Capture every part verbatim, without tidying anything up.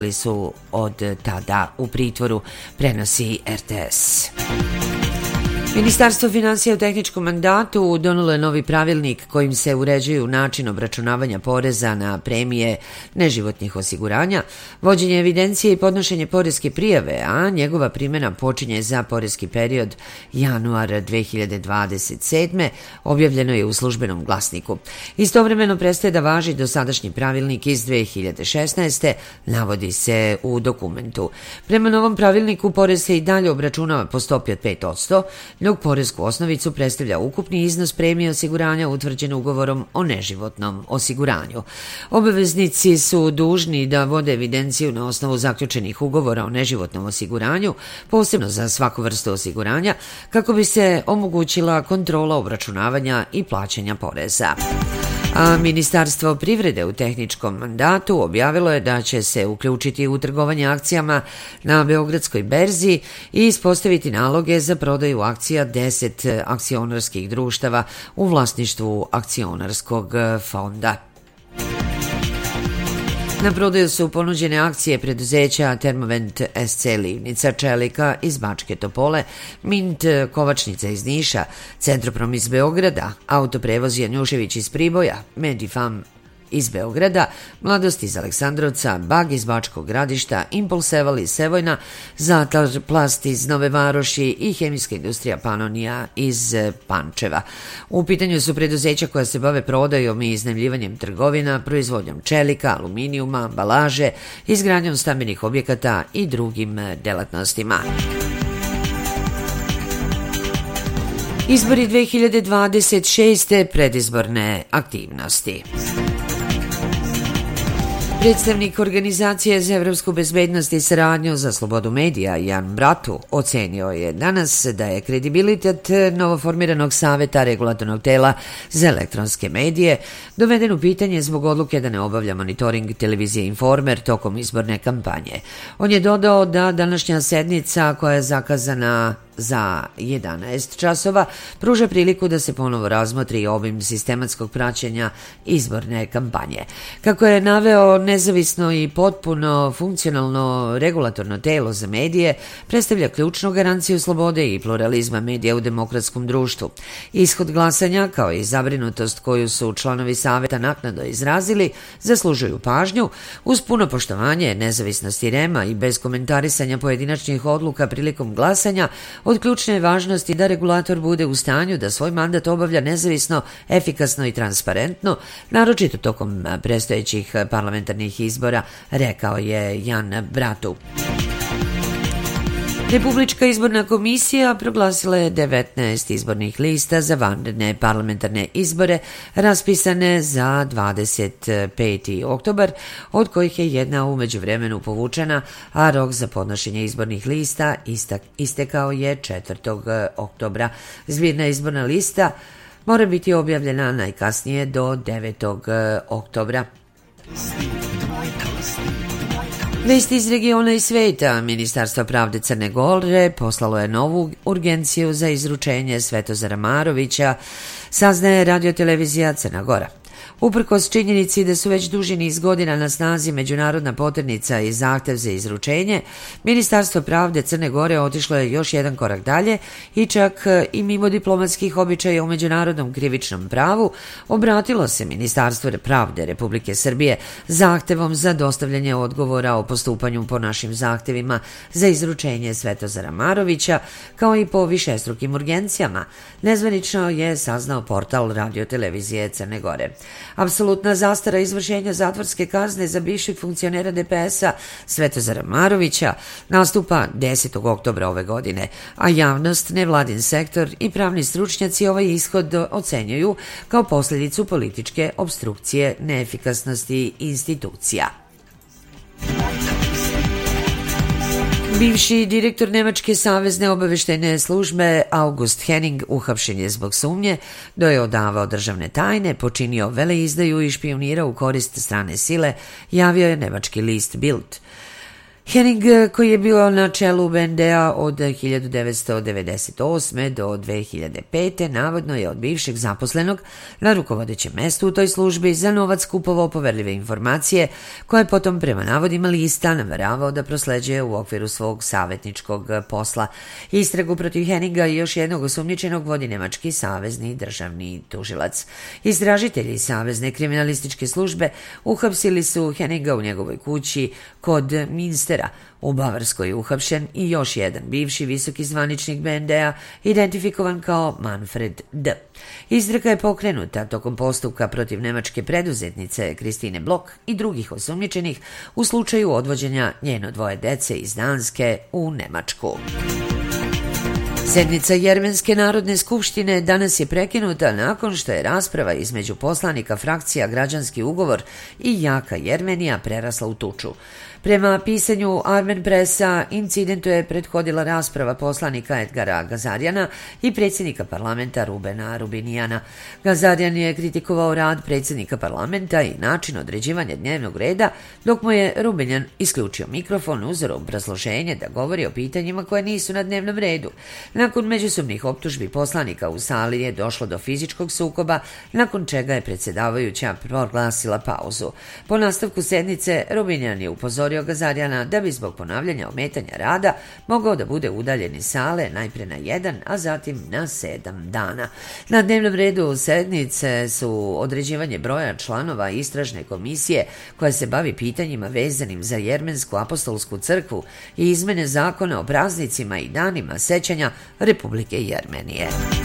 su od tada u pritvoru, prenosi R T S. Ministarstvo finansija u tehničkom mandatu donelo je novi pravilnik kojim se uređuju način obračunavanja poreza na premije neživotnih osiguranja, vođenje evidencije i podnošenje poreske prijave, a njegova primjena počinje za poreski period januar dve hiljade dvadeset sedme. Objavljeno je u Službenom glasniku. Istovremeno prestaje da važi dosadašnji pravilnik iz dve hiljade šesnaeste. navodi se u dokumentu. Prema novom pravilniku porez se i dalje obračunava po stopi od pet posto, dok poresku osnovicu predstavlja ukupni iznos premije osiguranja utvrđen ugovorom o neživotnom osiguranju. Obaveznici su dužni da vode evidenciju na osnovu zaključenih ugovora o neživotnom osiguranju, posebno za svaku vrstu osiguranja, kako bi se omogućila kontrola obračunavanja i plaćanja poreza. A Ministarstvo privrede u tehničkom mandatu objavilo je da će se uključiti u trgovanje akcijama na Beogradskoj berzi i ispostaviti naloge za prodaju akcija deset akcionarskih društava u vlasništvu akcionarskog fonda. Na prodaju su ponuđene akcije preduzeća Termovent S C Livnica, Čelika iz Bačke Topole, Mint Kovačnica iz Niša, Centroprom iz Beograda, Autoprevoz Janjušević iz Priboja, Medifam iz Beograda, Mladost iz Aleksandrovca, Bag iz Bačkog Gradišta, Impulseval iz Sevojna, Zatar Plast iz Nove Varoši i Hemijska industrija Panonija iz Pančeva. U pitanju su preduzeća koja se bave prodajom i iznajmljivanjem trgovina, proizvodnjom čelika, aluminijuma, ambalaže, izgradnjom stambenih objekata i drugim delatnostima. Izbori dve hiljade dvadeset šeste. predizborne aktivnosti. Predstavnik Organizacije za evropsku bezbednost i saradnju za slobodu medija Jan Bratu ocenio je danas da je kredibilitet novoformiranog saveta regulatornog tela za elektronske medije doveden u pitanje zbog odluke da ne obavlja monitoring televizije Informer tokom izborne kampanje. On je dodao da današnja sednica koja je zakazana za jedanaest časova pruža priliku da se ponovo razmotri obim sistematskog praćenja izborne kampanje. Kako je naveo, nezavisno i potpuno funkcionalno regulatorno telo za medije predstavlja ključnu garanciju slobode i pluralizma medija u demokratskom društvu. Ishod glasanja, kao i zabrinutost koju su članovi saveta naknadno izrazili, zaslužuju pažnju uz puno poštovanje nezavisnosti REM-a i bez komentarisanja pojedinačnih odluka prilikom glasanja. Od ključne važnosti da regulator bude u stanju da svoj mandat obavlja nezavisno, efikasno i transparentno, naročito tokom predstojećih parlamentarnih izbora, rekao je Jan Bratu. Republička izborna komisija proglasila je devetnaest izbornih lista za vanredne parlamentarne izbore raspisane za dvadeset peti oktobar, od kojih je jedna u međuvremenu povučena, a rok za podnošenje izbornih lista istekao je četvrtog oktobra. Zbirna izborna lista mora biti objavljena najkasnije do devetog oktobra. Vesti iz regiona i sveta. Ministarstvo pravde Crne Gore poslalo je novu urgenciju za izručenje Svetozara Marovića, saznaje radiotelevizija Crna Gora. Uprkos činjenici da su već duži niz godina na snazi međunarodna poternica i zahtev za izručenje, Ministarstvo pravde Crne Gore otišlo je još jedan korak dalje i čak i mimo diplomatskih običaja u međunarodnom krivičnom pravu obratilo se Ministarstvo pravde Republike Srbije zahtevom za dostavljanje odgovora o postupanju po našim zahtevima za izručenje Svetozara Marovića, kao i po višestrukim urgencijama. Nezvanično je saznao portal radiotelevizije Crne Gore. Apsolutna zastara izvršenja zatvorske kazne za bivšeg funkcionera D P S-a Svetozara Marovića nastupa desetog oktobra ove godine, a javnost, nevladin sektor i pravni stručnjaci ovaj ishod ocenjuju kao posljedicu političke opstrukcije neefikasnosti institucija. Bivši direktor Nemačke savezne obaveštajne službe August Henning uhapšen je zbog sumnje da je odavao državne tajne, počinio veleizdaju i špionirao u korist strane sile, javio je nemački list Bild. Henning, koji je bio na čelu B N D-a od hiljadu devetsto devedeset osme. do dve hiljade pete. navodno je od bivšeg zaposlenog na rukovodećem mestu u toj službi za novac kupovao poverljive informacije koje potom prema navodima lista nameravao da prosleđuje u okviru svog savjetničkog posla. Istragu protiv Henninga i još jednog osumnjičenog vodi nemački savezni državni tužilac. Istražitelji savezne kriminalističke službe uhapsili su Henninga u njegovoj kući kod Minstera. U Bavarskoj je uhapšen i još jedan bivši visoki zvaničnik B N D-a identifikovan kao Manfred D. Istraga je pokrenuta tokom postupka protiv nemačke preduzetnice Kristine Blok i drugih osumnjičenih u slučaju odvođenja njeno dvoje dece iz Danske u Nemačku. Sednica Jermenske narodne skupštine danas je prekinuta nakon što je rasprava između poslanika frakcija Građanski ugovor i Jaka Jermenija prerasla u tuču. Prema pisanju Armen Pressa, incidentu je prethodila rasprava poslanika Edgara Gazarjana i predsjednika parlamenta Rubena Rubinijana. Gazarjan je kritikovao rad predsjednika parlamenta i način određivanja dnevnog reda, dok mu je Rubinjan isključio mikrofon uz obrazloženje da govori o pitanjima koje nisu na dnevnom redu. Nakon međusobnih optužbi poslanika u sali je došlo do fizičkog sukoba, nakon čega je predsjedavajuća proglasila pauzu. Po nastavku sednice, Rubinjan je upozorio Gazarjana da bi zbog ponavljanja ometanja rada mogao da bude udaljen iz sale najpre na jedan, a zatim na sedam dana. Na dnevnom redu sednice su određivanje broja članova istražne komisije koja se bavi pitanjima vezanim za Jermensku apostolsku crkvu i izmene zakona o praznicima i danima sećanja Republike Jermenije.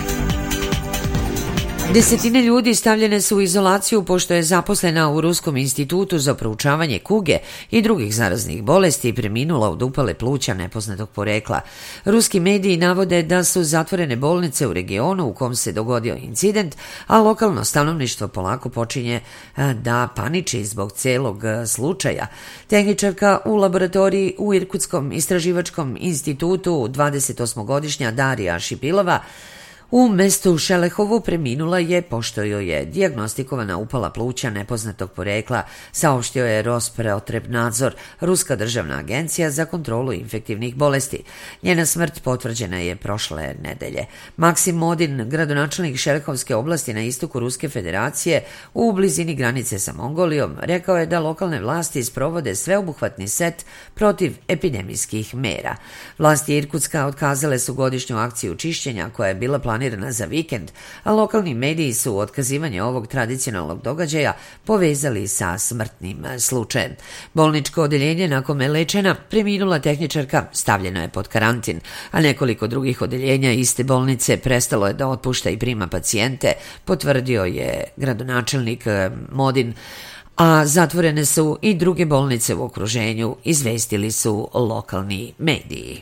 Desetine ljudi stavljene su u izolaciju pošto je zaposlena u Ruskom institutu za proučavanje kuge i drugih zaraznih bolesti preminula od upale pluća nepoznatog porekla. Ruski mediji navode da su zatvorene bolnice u regionu u kom se dogodio incident, a lokalno stanovništvo polako počinje da paniči zbog celog slučaja. Tehničarka u laboratoriji u Irkutskom istraživačkom institutu, dvadesetosmogodišnja Darija Šipilova, u mestu Šelehovu preminula je pošto joj je dijagnostikovana upala pluća nepoznatog porekla, saopštio je Rospotrebnadzor, ruska državna agencija za kontrolu infektivnih bolesti. Njena smrt potvrđena je prošle nedelje. Maksim Modin, gradonačelnik Šelehovske oblasti na istoku Ruske federacije u blizini granice sa Mongolijom, rekao je da lokalne vlasti sprovode sveobuhvatni set protiv epidemijskih mera. Vlasti Irkutska otkazale su godišnju akciju čišćenja koja je bila planirana za vikend, a lokalni mediji su otkazivanje ovog tradicionalnog događaja povezali sa smrtnim slučajem. Bolničko odeljenje na kome je lečena preminula tehničarka stavljeno je pod karantin, a nekoliko drugih odeljenja iste bolnice prestalo je da otpušta i prima pacijente, potvrdio je gradonačelnik Modin, a zatvorene su i druge bolnice u okruženju, izvestili su lokalni mediji.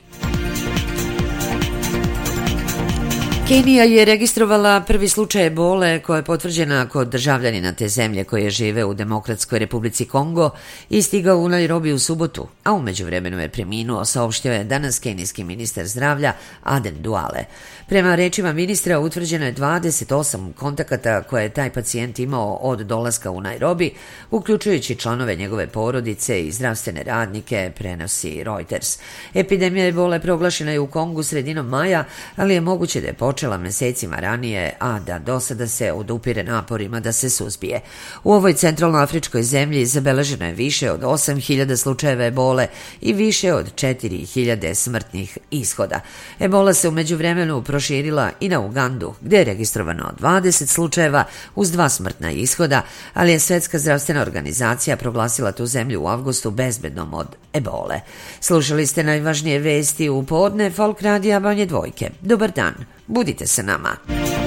Kenija je registrovala prvi slučaj ebole koja je potvrđena kod državljanina te zemlje koje žive u Demokratskoj Republici Kongo i stigao u Nairobi u subotu, a u međuvremenu je preminuo, saopštio je danas kenijski ministar zdravlja Aden Duale. Prema rečima ministra utvrđeno je dvadeset osam kontakata koje je taj pacijent imao od dolaska u Nairobi, uključujući članove njegove porodice i zdravstvene radnike, prenosi Reuters. Epidemija ebole proglašena je u Kongu sredinom maja, ali je moguće da je počela mesecima ranije, a da do sada se odupire naporima da se suzbije. U ovoj centralnoafričkoj zemlji zabeleženo je više od osam hiljada slučajeva ebole i više od četiri hiljade smrtnih ishoda. Ebola se u međuvremenu proširila i na Ugandu, gdje je registrovano dvadeset slučajeva uz dva smrtna ishoda, ali je Svjetska zdravstvena organizacija proglasila tu zemlju u avgustu bezbednom od ebole. Slušali ste najvažnije vesti u podne Folk radija Banje Dvojke. Dobar dan, budite sa nama.